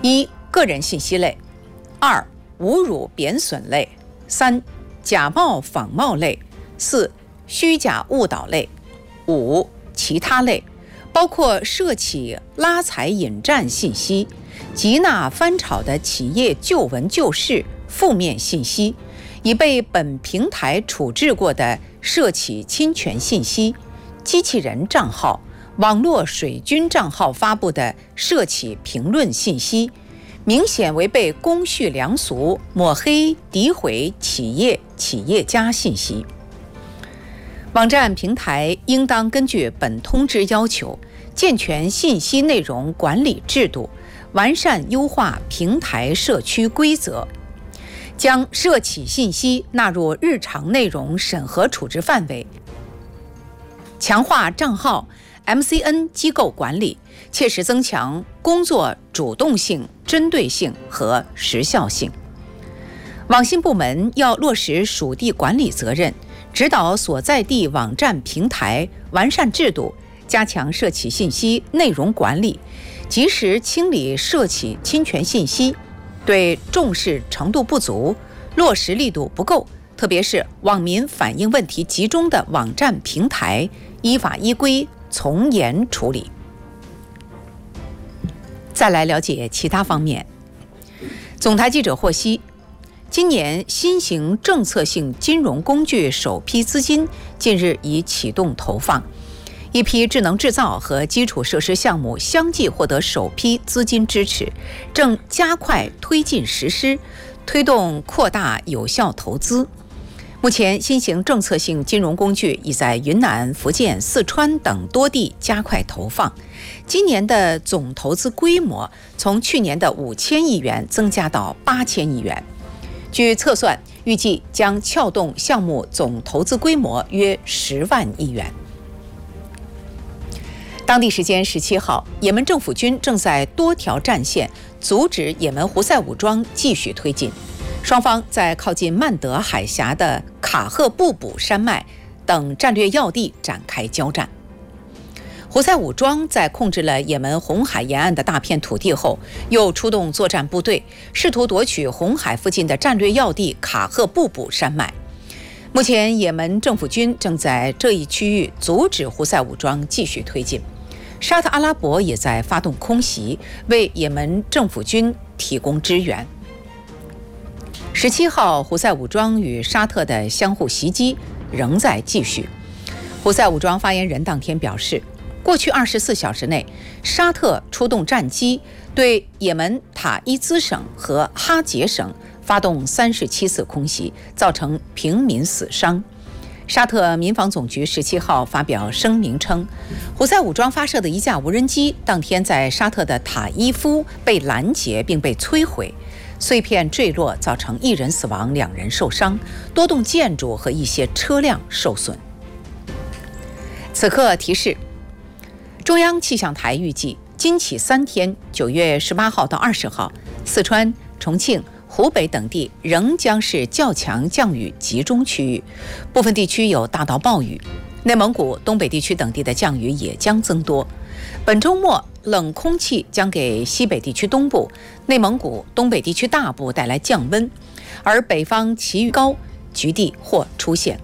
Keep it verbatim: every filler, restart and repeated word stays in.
一、个人信息类；二、侮辱贬损类；三、假冒仿冒类；四、虚假误导类；五、其他类，包括涉企拉踩引战信息、集纳翻炒的企业旧闻旧事、负面信息，已被本平台处置过的涉企侵权信息、机器人账号、网络水军账号发布的涉企评论信息，明显违背公序良俗，抹黑诋毁企业企业家信息。网站平台应当根据本通知要求，健全信息内容管理制度，完善优化平台社区规则，将涉企信息纳入日常内容审核处置范围，强化账号 M C N 机构管理，切实增强工作主动性、针对性和时效性。网信部门要落实属地管理责任，指导所在地网站平台完善制度，加强涉企信息内容管理，及时清理涉企侵权信息。对重视程度不足、落实力度不够，特别是网民反映问题集中的网站平台，依法依规从严处理。再来了解其他方面。总台记者获悉，今年新型政策性金融工具首批资金近日已启动投放，一批智能制造和基础设施项目相继获得首批资金支持，正加快推进实施，推动扩大有效投资。目前，新型政策性金融工具已在云南、福建、四川等多地加快投放。今年的总投资规模从去年的五千亿元增加到八千亿元。据测算，预计将撬动项目总投资规模约十万亿元。当地时间十七号，也门政府军正在多条战线阻止也门胡塞武装继续推进。双方在靠近曼德海峡的卡赫布卜山脉等战略要地展开交战。胡塞武装在控制了也门红海沿岸的大片土地后，又出动作战部队，试图夺取红海附近的战略要地卡赫布卜山脉。目前，也门政府军正在这一区域阻止胡塞武装继续推进。沙特阿拉伯也在发动空袭，为也门政府军提供支援。十七号，胡塞武装与沙特的相互袭击仍在继续。胡塞武装发言人当天表示，过去二十四小时内，沙特出动战机对也门塔伊兹省和哈杰省发动三十七次空袭，造成平民死伤。沙特民防总局十七号发表声明称，胡塞武装发射的一架无人机当天在沙特的塔伊夫被拦截并被摧毁，碎片坠落，造成一人死亡，两人受伤，多栋建筑和一些车辆受损。此刻提示，中央气象台预计今起三天，九月十八号到二十号，四川、重庆、湖北等地仍将是较强降雨集中区域，部分地区有大到暴雨。内蒙古、东北地区等地的降雨也将增多。本周末，冷空气将给西北地区东部、内蒙古、东北地区大部带来降温，而北方其余高局地或出现